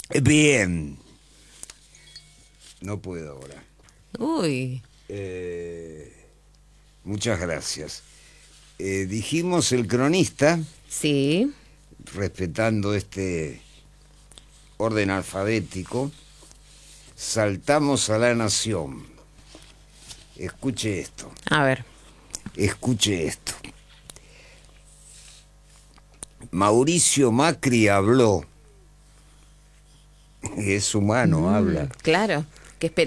Bien. No puedo ahora. Uy, Muchas gracias. Dijimos el cronista, sí. respetando este orden alfabético, saltamos a la nación. Escuche esto, A ver. escuche esto. Mauricio Macri habló, es humano, habla. Claro.